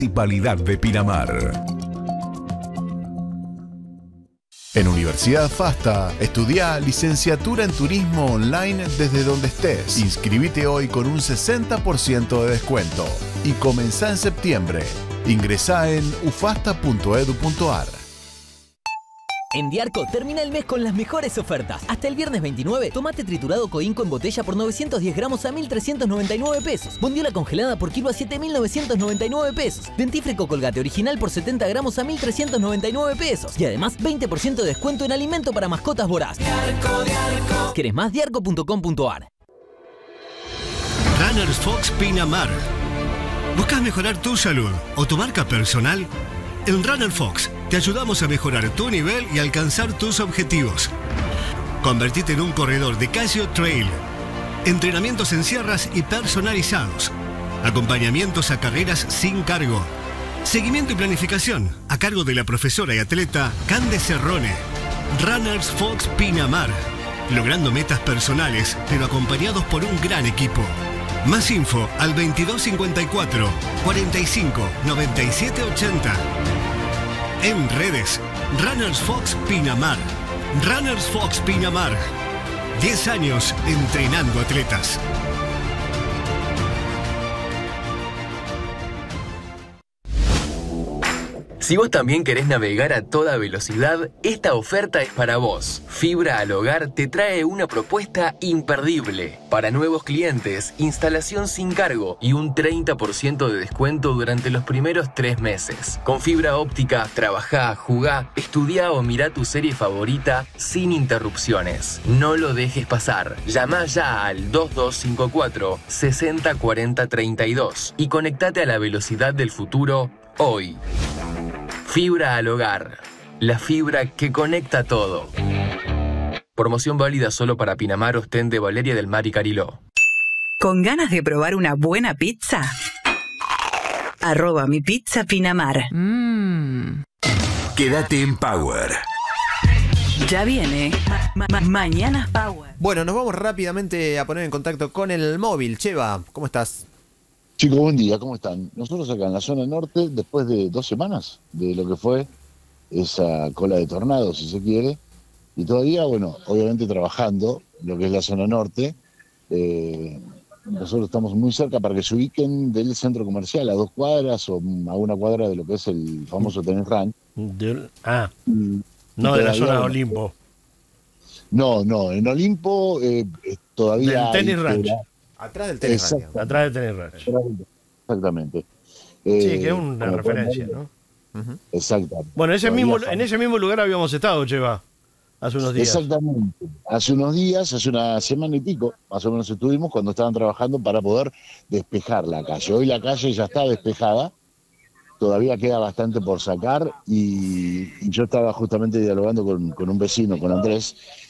Municipalidad de Pinamar. En Universidad FASTA, estudia licenciatura en turismo online desde donde estés. Inscribite hoy con un 60% de descuento y comenzá en septiembre. Ingresá en ufasta.edu.ar. En Diarco termina el mes con las mejores ofertas. Hasta el viernes 29, tomate triturado Coinco en botella por 910 gramos a 1.399 pesos. Bondiola congelada por kilo a 7.999 pesos. Dentífrico Colgate original por 70 gramos a 1.399 pesos. Y además 20% de descuento en alimento para mascotas Voraz. Diarco, Diarco. ¿Querés más? Diarco.com.ar. Runners Fox Pinamar. ¿Buscas mejorar tu salud o tu marca personal? En Runner Fox te ayudamos a mejorar tu nivel y alcanzar tus objetivos. Convertite en un corredor de Casio Trail. Entrenamientos en sierras y personalizados. Acompañamientos a carreras sin cargo. Seguimiento y planificación a cargo de la profesora y atleta Cande Cerrone. Runners Fox Pinamar. Logrando metas personales, pero acompañados por un gran equipo. Más info al 2254 45 97 80. En redes, Runners Fox Pinamar. Runners Fox Pinamar. 10 años entrenando atletas. Si vos también querés navegar a toda velocidad, esta oferta es para vos. Fibra al Hogar te trae una propuesta imperdible. Para nuevos clientes, instalación sin cargo y un 30% de descuento durante los primeros 3 meses. Con fibra óptica, trabajá, jugá, estudiá o mirá tu serie favorita sin interrupciones. No lo dejes pasar. Llama ya al 2254 60 40 32 y conectate a la velocidad del futuro hoy. Fibra al Hogar, la fibra que conecta todo. Promoción válida solo para Pinamar, Ostende, Valeria del Mar y Cariló. ¿Con ganas de probar una buena pizza? @mipizza_pinamar. Quédate en Power. Ya viene Mañanas Power. Bueno, nos vamos rápidamente a poner en contacto con el móvil. Cheva, ¿cómo estás? Chicos, buen día, ¿cómo están? Nosotros acá en la zona norte, después de 2 semanas de lo que fue esa cola de tornado, si se quiere, y todavía, bueno, obviamente trabajando lo que es la zona norte, nosotros estamos muy cerca para que se ubiquen del centro comercial, a 2 cuadras o a 1 cuadra de lo que es el famoso Tennis Ranch. No de la zona de Olimpo. No, en Olimpo todavía... Del Tennis Ranch. Atrás del Tennis Ranch. Atrás del Tennis Ranch. Exactamente. Sí, que es una referencia, ¿no? Exactamente. Bueno, en ese mismo lugar habíamos estado, Cheva, hace unos días. Exactamente. Hace unos días, hace una semana y pico, más o menos estuvimos cuando estaban trabajando para poder despejar la calle. Hoy la calle ya está despejada, todavía queda bastante por sacar y yo estaba justamente dialogando con un vecino, con Andrés,